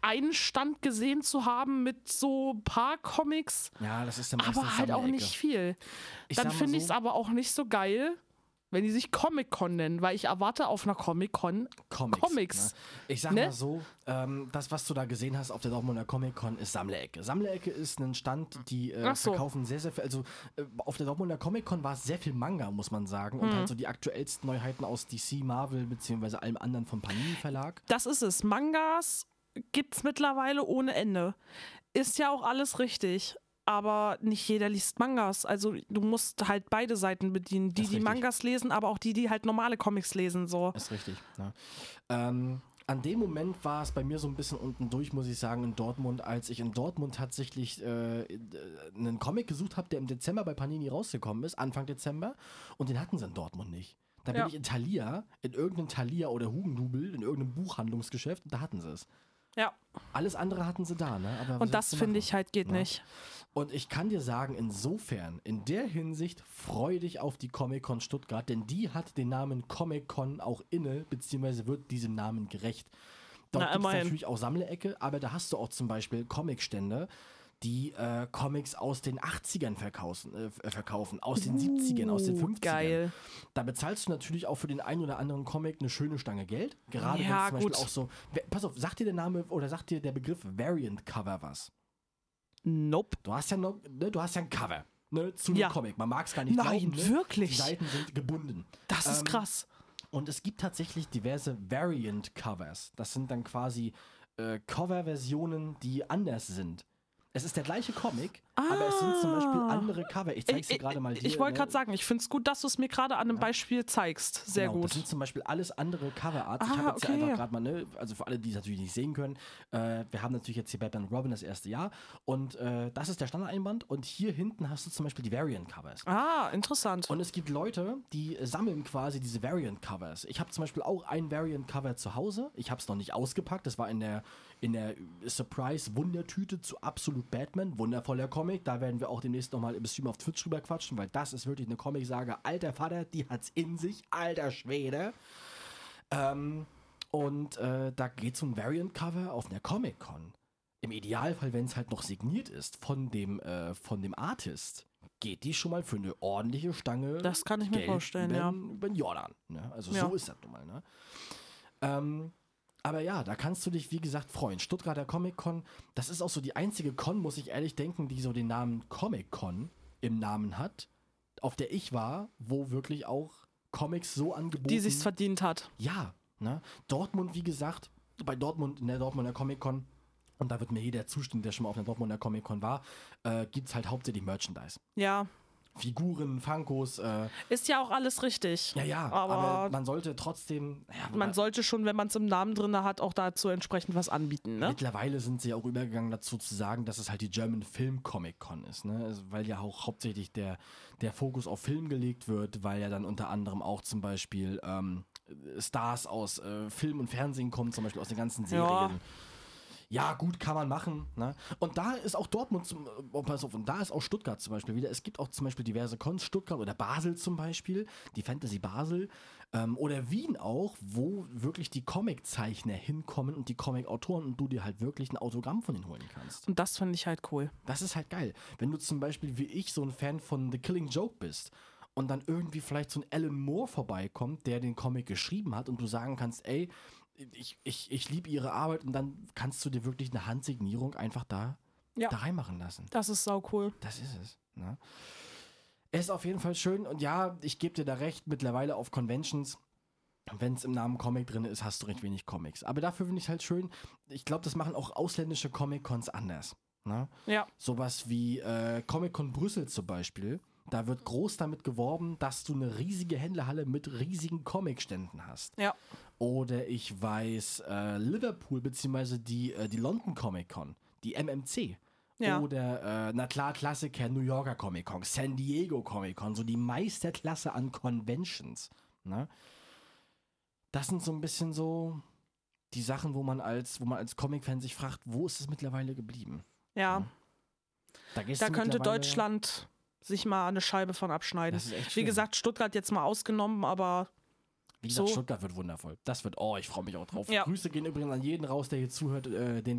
einen Stand gesehen zu haben mit so ein paar Comics, Ja, das ist dann meistens aber halt auch Sammlerecke. nicht viel. Ich Dann sag mal finde ich es so, aber auch nicht so geil, wenn die sich Comic-Con nennen, weil ich erwarte auf einer Comic-Con Comics. Ne? Ich sag Ne? mal so, das, was du da gesehen hast auf der Dortmunder Comic-Con, ist Sammlerecke. Sammlerecke ist ein Stand, die Ach so. verkaufen sehr, sehr viel. Also auf der Dortmunder Comic-Con war es sehr viel Manga, muss man sagen. Und halt so die aktuellsten Neuheiten aus DC, Marvel, beziehungsweise allem anderen vom Panini Verlag. Das ist es. Mangas gibt's mittlerweile ohne Ende. Ist ja auch alles richtig. Aber nicht jeder liest Mangas. Also du musst halt beide Seiten bedienen. Die, ist die richtig. Mangas lesen, aber auch die, die halt normale Comics lesen. So. Ist richtig. Ne? An dem Moment war es bei mir so ein bisschen unten durch, muss ich sagen, in Dortmund, als ich in Dortmund tatsächlich einen Comic gesucht habe, der im Dezember bei Panini rausgekommen ist, Anfang Dezember, und den hatten sie in Dortmund nicht. Da bin Ja. ich in Thalia, in irgendeinem Thalia oder Hugendubel, in irgendeinem Buchhandlungsgeschäft, und da hatten sie es. Ja. Alles andere hatten sie da, ne? Aber was Und das willst du finde machen? ich halt geht Ja. nicht. Und ich kann dir sagen, insofern, in der Hinsicht, freu dich auf die Comic-Con Stuttgart, denn die hat den Namen Comic-Con auch inne, beziehungsweise wird diesem Namen gerecht. Dort Na, gibt es immerhin. natürlich auch Sammlerecke, aber da hast du auch zum Beispiel Comicstände, die Comics aus den 80ern verkaufen, aus den 70ern, aus den 50ern. Geil. Da bezahlst du natürlich auch für den einen oder anderen Comic eine schöne Stange Geld. Gerade Ja, wenn es zum Beispiel gut. auch so. Pass auf, sagt dir der Name oder sagt dir der Begriff Variant Cover was? Nope. Du hast ja noch, ne, du hast ja ein Cover, ne, zu einem Ja. Comic. Man mag es gar nicht Nein, glauben, ne? wirklich? Die Seiten sind gebunden. Das ist krass. Und es gibt tatsächlich diverse Variant-Covers. Das sind dann quasi Cover-Versionen, die anders sind. Es ist der gleiche Comic, aber es sind zum Beispiel andere Cover. Ich zeig's dir gerade mal dir. Ich wollte ne? gerade sagen, ich finde es gut, dass du es mir gerade an einem Beispiel zeigst. Sehr Genau, das gut. sind zum Beispiel alles andere Coverarts. Ich Ah, habe jetzt hier okay. einfach gerade mal, ne, also für alle, die es natürlich nicht sehen können, wir haben natürlich jetzt hier Batman und Robin das erste Jahr und das ist der Standardeinband und hier hinten hast du zum Beispiel die Variant-Covers. Ah, interessant. Und es gibt Leute, die sammeln quasi diese Variant-Covers. Ich habe zum Beispiel auch ein Variant-Cover zu Hause. Ich habe es noch nicht ausgepackt. Das war in der Surprise-Wundertüte zu Absolut Batman. Wundervoller Comic. Da werden wir auch demnächst nochmal im Stream auf Twitch drüber quatschen, weil das ist wirklich eine Comic-Sage. Alter Vater, die hat's in sich. Alter Schwede. Da geht es um Variant-Cover auf einer Comic-Con. Im Idealfall, wenn es halt noch signiert ist von dem Artist, geht die schon mal für eine ordentliche Stange Das kann ich mir Geld vorstellen, über, ja. über den Jordan. Ne? Also Ja. so ist das nun mal. Ne? Aber ja, da kannst du dich, wie gesagt, freuen. Stuttgarter Comic-Con, das ist auch so die einzige Con, muss ich ehrlich denken, die so den Namen Comic-Con im Namen hat, auf der ich war, wo wirklich auch Comics so angeboten... Die sich's verdient hat. Ja, ne? Dortmund, wie gesagt, bei Dortmund, in der Dortmunder Comic-Con, und da wird mir jeder zustimmen, der schon mal auf einer Dortmunder Comic-Con war, gibt es halt hauptsächlich Merchandise. Ja. Figuren, Funkos, Ist ja auch alles richtig. ja, Aber aber man sollte trotzdem, man sollte schon, wenn man es im Namen drin hat, auch dazu entsprechend was anbieten, ne? mittlerweile sind sie auch übergegangen dazu zu sagen, dass es halt die German Film Comic Con ist, ne? Also, weil ja auch hauptsächlich der Fokus auf Film gelegt wird, weil ja dann unter anderem auch zum Beispiel Stars aus Film und Fernsehen kommen, zum Beispiel aus den ganzen Serien. Ja, gut, kann man machen. Ne? Und da ist auch Dortmund, und da ist auch Stuttgart zum Beispiel wieder. Es gibt auch zum Beispiel diverse Cons, Stuttgart oder Basel zum Beispiel, die Fantasy Basel, oder Wien auch, wo wirklich die Comiczeichner hinkommen und die Comic-Autoren und du dir halt wirklich ein Autogramm von ihnen holen kannst. Und das finde ich halt cool. Das ist halt geil. Wenn du zum Beispiel wie ich so ein Fan von The Killing Joke bist und dann irgendwie vielleicht so ein Alan Moore vorbeikommt, der den Comic geschrieben hat und du sagen kannst, ey, ich liebe ihre Arbeit und dann kannst du dir wirklich eine Handsignierung einfach da reinmachen lassen. Das ist sau cool. Das ist es. Ne? Es ist auf jeden Fall schön und ja, ich gebe dir da recht, mittlerweile auf Conventions, wenn es im Namen Comic drin ist, hast du recht wenig Comics. Aber dafür finde ich es halt schön, ich glaube, das machen auch ausländische Comic-Cons anders. Ne? Ja. Sowas wie Comic-Con Brüssel zum Beispiel. Da wird groß damit geworben, dass du eine riesige Händlerhalle mit riesigen Comicständen hast. Ja. Oder ich weiß, Liverpool beziehungsweise die London Comic Con, die MMC. Ja. Oder, na klar, Klassiker, New Yorker Comic Con, San Diego Comic Con, so die Meisterklasse an Conventions. Ne? Das sind so ein bisschen so die Sachen, wo man als Comic-Fan sich fragt, wo ist es mittlerweile geblieben? Ja. Da, gehst Da du könnte mittlerweile- Deutschland sich mal eine Scheibe von abschneiden. Das ist echt Wie schön. gesagt, Stuttgart jetzt mal ausgenommen, aber Wie gesagt, so. Stuttgart wird wundervoll. Das wird, ich freue mich auch drauf. Ja. Grüße gehen übrigens an jeden raus, der hier zuhört, den